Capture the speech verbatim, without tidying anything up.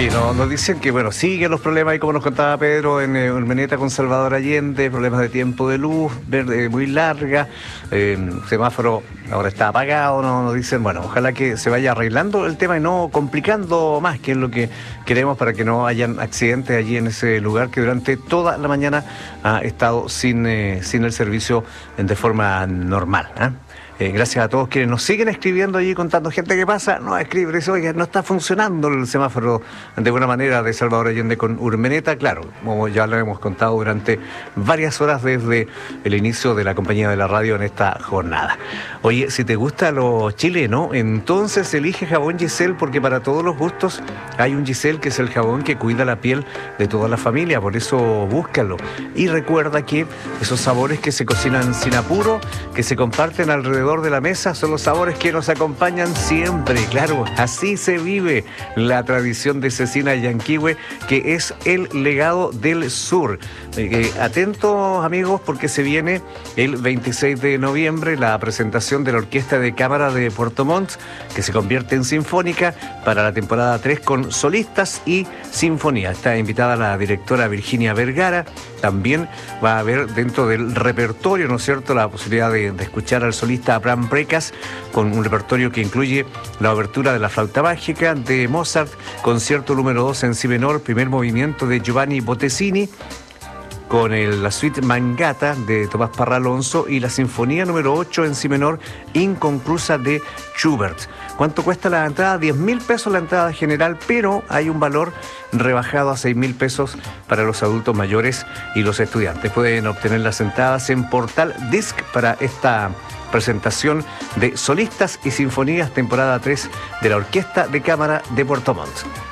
Oye, no, nos dicen que, bueno, siguen los problemas, y como nos contaba Pedro, en eh, Urmeneta con Salvador Allende, problemas de tiempo de luz, verde muy larga, eh, semáforo ahora está apagado, ¿no? Nos dicen, bueno, ojalá que se vaya arreglando el tema y no complicando más, que es lo que queremos para que no hayan accidentes allí en ese lugar que durante toda la mañana ha estado sin, eh, sin el servicio de forma normal, ¿eh? Eh, gracias a todos quienes nos siguen escribiendo allí, contando gente que pasa, no escribe, dice, oye, no está funcionando el semáforo de buena manera de Salvador Allende con Urmeneta. Claro, como ya lo hemos contado durante varias horas desde el inicio de la compañía de la radio en esta jornada. Oye, si te gusta lo chileno, entonces elige jabón Giselle, porque para todos los gustos hay un Giselle que es el jabón que cuida la piel de toda la familia, por eso búscalo. Y recuerda que esos sabores que se cocinan sin apuro, que se comparten alrededor de la mesa, son los sabores que nos acompañan siempre. Claro, así se vive la tradición de Cecina Yanquihue, que es el legado del sur. Eh, atentos, amigos, porque se viene el veintiséis de noviembre la presentación de la Orquesta de Cámara de Puerto Montt, que se convierte en sinfónica para la temporada tres con solistas y sinfonía. Está invitada la directora Virginia Vergara. También va a haber dentro del repertorio, ¿no es cierto?, la posibilidad de, de escuchar al solista Abraham Precas, con un repertorio que incluye la obertura de la flauta mágica de Mozart, concierto número dos en si menor, primer movimiento de Giovanni Bottesini, con el, la suite Mangata de Tomás Parra Alonso y la sinfonía número ocho en si menor, inconclusa de Schubert. ¿Cuánto cuesta la entrada? diez mil pesos la entrada general, pero hay un valor rebajado a seis mil pesos para los adultos mayores y los estudiantes. Pueden obtener las entradas en Portal Disc para esta presentación de solistas y sinfonías temporada tres de la Orquesta de Cámara de Puerto Montt.